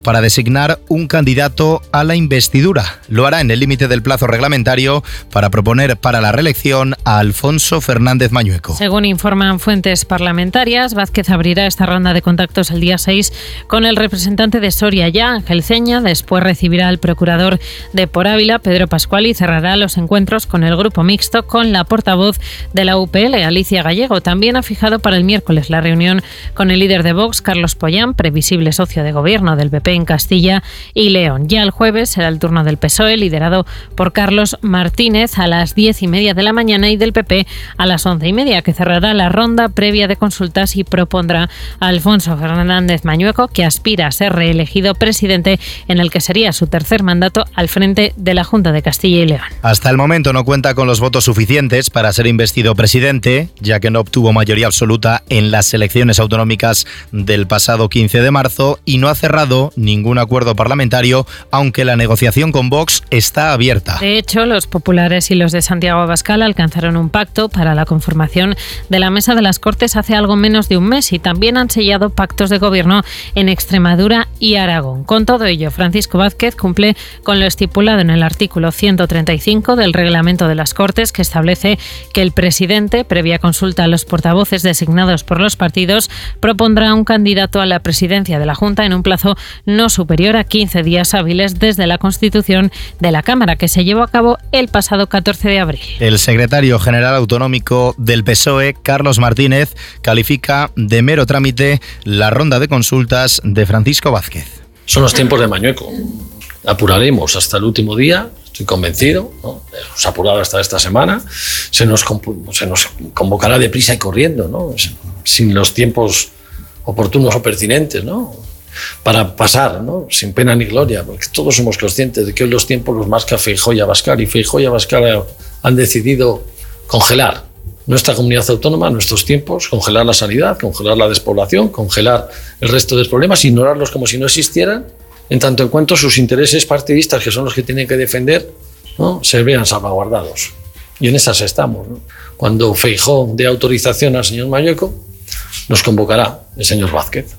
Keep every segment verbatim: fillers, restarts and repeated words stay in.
para designar un candidato a la investidura. Lo hará en el límite del plazo reglamentario para proponer para la reelección a Alfonso Fernández Mañueco. Según informan fuentes parlamentarias, Vázquez abrirá esta ronda de contactos el día seis con el representante de Soria ya, Ángel Ceña. Después recibirá al procurador de Por Ávila, Pedro Pascual, y cerrará los encuentros con el grupo mixto con la portavoz de la U P L, Alicia Gallego. También ha fijado para el miércoles la reunión con el líder de Vox, Carlos Pollán, previsible socio de gobierno del P P en Castilla y León. Ya el jueves será el turno del P S O E, liderado por Carlos Martínez, a las diez y media de la mañana, y del P P a las once y media, que cerrará la ronda previa de consultas y propondrá a Alfonso Fernández Mañueco, que aspira a ser reelegido presidente en el que sería su tercer mandato al frente de la Junta de Castilla y León. Hasta el momento no cuenta con los votos suficientes para ser investido presidente, ya que no obtuvo mayoría absoluta en las elecciones autonómicas del pasado quince de marzo y no ha cerrado ningún acuerdo parlamentario, aunque la negociación con Vox está abierta. De hecho, los populares y los de Santiago Abascal alcanzaron un pacto para la conformación de la Mesa de las Cortes hace algo menos de un mes, y también han sellado pactos de gobierno en Extremadura y Aragón. Con todo ello, Francisco Vázquez cumple con lo estipulado en el artículo ciento treinta y cinco del reglamento de las Cortes, que establece que el presidente, previa consulta a los portavoces designados por los partidos, propondrá un candidato a la presidencia de la Junta en un plazo no superior a quince días hábiles desde la constitución de la Cámara, que se llevó a cabo el pasado catorce de abril. El secretario general autonómico del P S O E, Carlos Martínez, califica de mero trámite la ronda de consultas de Francisco Vázquez. Son los tiempos de Mañueco. Apuraremos hasta el último día, estoy convencido, ¿no? Hemos apurado hasta esta semana, se nos, se nos convocará deprisa y corriendo, ¿no? Sin los tiempos oportunos o pertinentes, ¿no? Para pasar, ¿no? Sin pena ni gloria, porque todos somos conscientes de que hoy los tiempos los marca Feijóo y Abascal, y Feijóo y Abascal han decidido congelar nuestra comunidad autónoma, nuestros tiempos, congelar la sanidad, congelar la despoblación, congelar el resto de los problemas, ignorarlos como si no existieran, en tanto en cuanto sus intereses partidistas, que son los que tienen que defender, ¿no?, se vean salvaguardados. Y en esas estamos, ¿no? Cuando Feijóo dé autorización al señor Mañueco, nos convocará el señor Vázquez.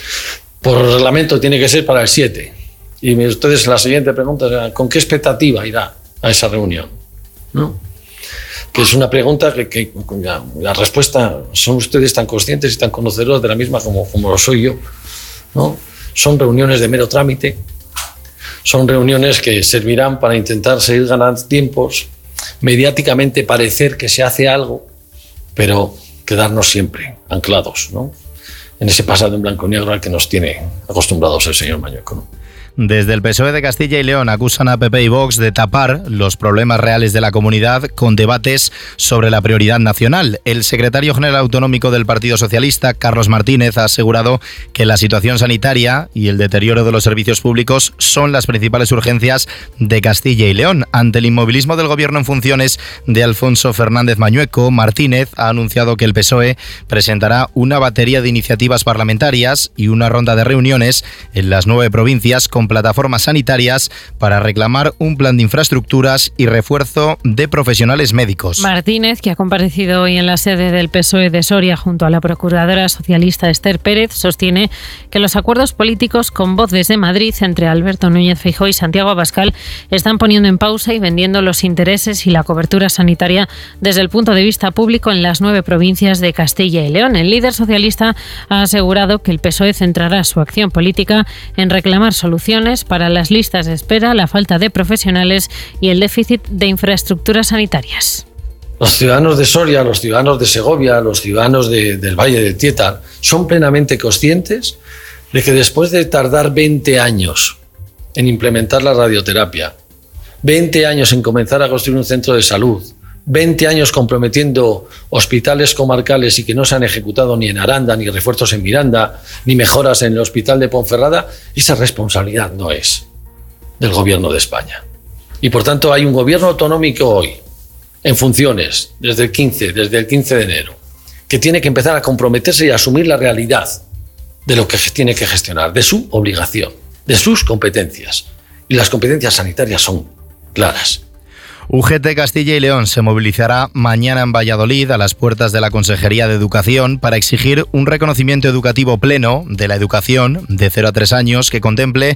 Por reglamento tiene que ser para el siete. Y ustedes, la siguiente pregunta es: ¿con qué expectativa irá a esa reunión? ¿No? Que es una pregunta que, que la, la respuesta, son ustedes tan conscientes y tan conocedores de la misma como, como lo soy yo, ¿no? Son reuniones de mero trámite, son reuniones que servirán para intentar seguir ganando tiempos, mediáticamente parecer que se hace algo, pero quedarnos siempre anclados, ¿no?, en ese pasado en blanco y negro al que nos tiene acostumbrados el señor Mañueco, ¿no? Desde el P S O E de Castilla y León acusan a P P y Vox de tapar los problemas reales de la comunidad con debates sobre la prioridad nacional. El secretario general autonómico del Partido Socialista, Carlos Martínez, ha asegurado que la situación sanitaria y el deterioro de los servicios públicos son las principales urgencias de Castilla y León. Ante el inmovilismo del gobierno en funciones de Alfonso Fernández Mañueco, Martínez ha anunciado que el P S O E presentará una batería de iniciativas parlamentarias y una ronda de reuniones en las nueve provincias con plataformas sanitarias para reclamar un plan de infraestructuras y refuerzo de profesionales médicos. Martínez, que ha comparecido hoy en la sede del P S O E de Soria junto a la procuradora socialista Esther Pérez, sostiene que los acuerdos políticos con voz desde Madrid entre Alberto Núñez Feijóo y Santiago Abascal están poniendo en pausa y vendiendo los intereses y la cobertura sanitaria desde el punto de vista público en las nueve provincias de Castilla y León. El líder socialista ha asegurado que el P S O E centrará su acción política en reclamar soluciones para las listas de espera, la falta de profesionales y el déficit de infraestructuras sanitarias. Los ciudadanos de Soria, los ciudadanos de Segovia, los ciudadanos de, del Valle de Tietar son plenamente conscientes de que después de tardar veinte años en implementar la radioterapia, veinte años en comenzar a construir un centro de salud, veinte años comprometiendo hospitales comarcales y que no se han ejecutado ni en Aranda, ni refuerzos en Miranda, ni mejoras en el hospital de Ponferrada, esa responsabilidad no es del gobierno de España. Y por tanto hay un gobierno autonómico hoy, en funciones, desde el quince, desde el quince de enero, que tiene que empezar a comprometerse y a asumir la realidad de lo que tiene que gestionar, de su obligación, de sus competencias. Y las competencias sanitarias son claras. U G T Castilla y León se movilizará mañana en Valladolid a las puertas de la Consejería de Educación para exigir un reconocimiento educativo pleno de la educación de cero a tres años que contemple